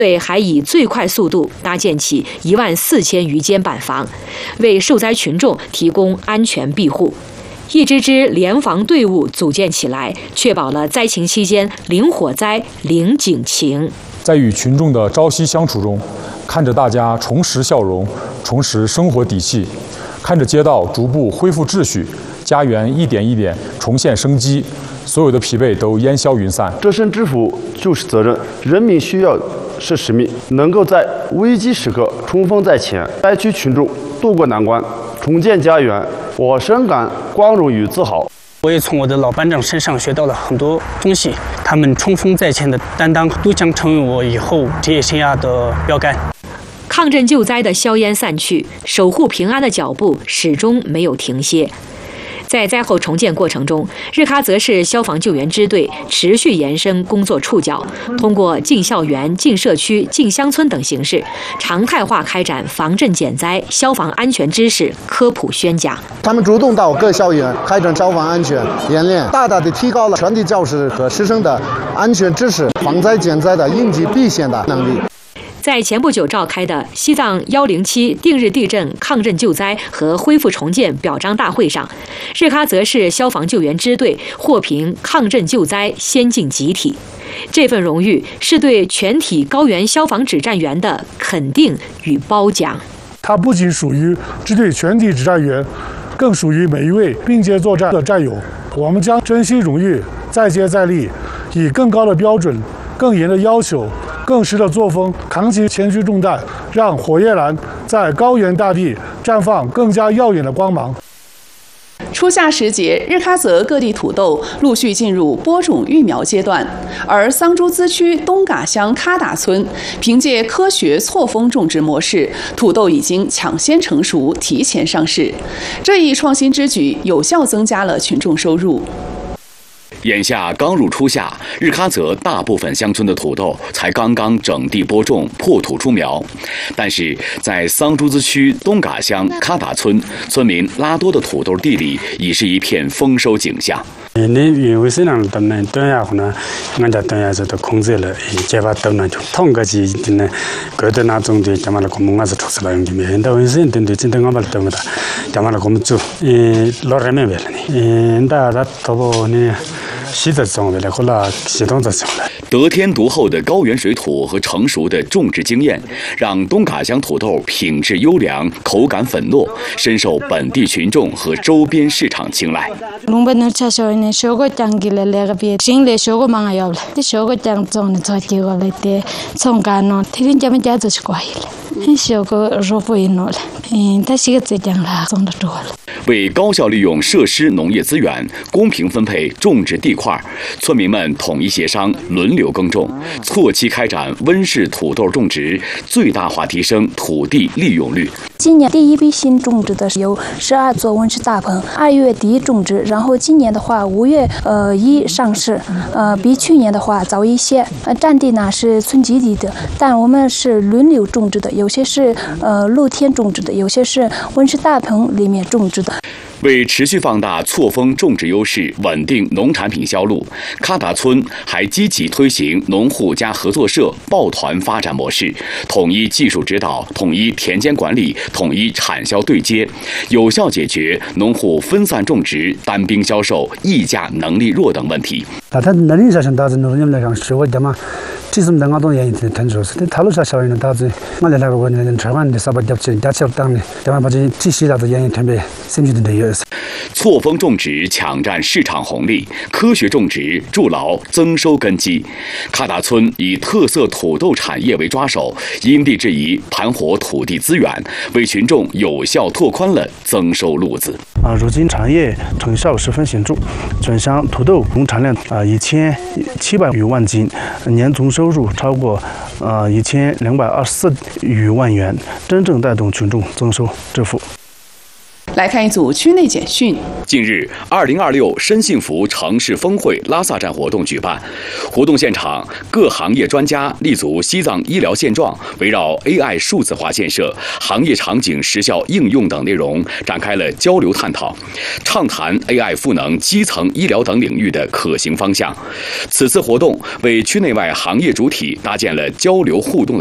队还以最快速度搭建起14000余间板房，为受灾群众提供安全庇护。一支支联防队伍组建起来，确保了灾情期间零火灾、零警情。 在与群众的朝夕相处中，看着大家重拾笑容，重拾生活底气，看着街道逐步恢复秩序，家园一点一点重现生机，所有的疲惫都烟消云散。 这身制服就是责任，人民需要是使命，能够在危机时刻冲锋在前，灾区群众渡过难关，重建家园，我深感光荣与自豪。 我也从我的老班长身上学到了很多东西，他们冲锋在前的担当都将成为我以后职业生涯的标杆。 抗震救灾的硝烟散去，守护平安的脚步始终没有停歇。在灾后重建过程中，日喀则市消防救援支队持续延伸工作触角，通过进校园、进社区、进乡村等形式，常态化开展防震减灾、消防安全知识科普宣讲。 他们主动到各校园开展消防安全演练，大大的提高了全体教师和师生的安全知识、防灾减灾的应急避险的能力。 在前不久召开的西藏107定日地震抗震救灾和恢复重建表彰大会上，日喀则市消防救援支队获评抗震救灾先进集体。这份荣誉是对全体高原消防指战员的肯定与褒奖。 它不仅属于支队全体指战员，更属于每一位并肩作战的战友。我们将珍惜荣誉，再接再厉，以更高的标准、更严的要求、更实的作风，扛起前驱重担，让火焰蓝在高原大地绽放更加耀眼的光芒。 初夏时节，日喀则各地土豆陆续进入播种育苗阶段，而桑珠孜区东嘎乡喀达村凭借科学错峰种植模式，土豆已经抢先成熟，提前上市。这一创新之举有效增加了群众收入。 眼下刚入初夏，日喀则大部分乡村的土豆才刚刚整地播种、破土出苗，但是在桑珠孜区东嘎乡喀达村，村民拉多的土豆地里已是一片丰收景象。 你因为是那等呢，等下可能俺家等下就都控制了，结巴等那就通个是呢，个的那种的，咱们那个我们是出事了，你们到温泉等的，真的俺们等不到，咱们那个我们做，老人们为了呢，大家都不呢。 得天独厚的高原水土和成熟的种植经验，让东嘎乡土豆品质优良、口感粉糯，深受本地群众和周边市场青睐。为高效利用设施农业资源，公平分配种植地块，村民们统一协商，轮流耕种，错期开展温室土豆种植，最大化提升土地利用率。 今年第一批新种植的有12座温室大棚，2月底种植，然后今年的话5月1上市，比去年的话早一些。占地呢是村集体的，但我们是轮流种植的，有些是露天种植的，有些是温室大棚里面种植的。 为持续放大错峰种植优势，稳定农产品销路，喀达村还积极推行农户加合作社抱团发展模式，统一技术指导，统一田间管理，统一产销对接，有效解决农户分散种植、单兵销售、议价能力弱等问题。 他能力上，大致农业来讲是我的嘛。这是我们都愿意谈说是，他路上小人大致，我来那个人吃饭的啥不掉钱，家吃当的，对吧？把这些大致愿意特别深具的有。 错峰种植抢占市场红利，科学种植筑牢增收根基。喀达村以特色土豆产业为抓手，因地制宜盘活土地资源，为群众有效拓宽了增收路子。 如今产业成效十分显著，全乡土豆总产量1700余万斤，年总收入超过1224余万元，真正带动群众增收致富。 来看一组区内简讯。 近日，2026深幸福城市峰会拉萨站活动举办，活动现场各行业专家立足西藏医疗现状，围绕 AI 数字化建设、行业场景实效应用等内容展开了交流探讨，畅谈 AI 赋能基层医疗等领域的可行方向。此次活动为区内外行业主体搭建了交流互动的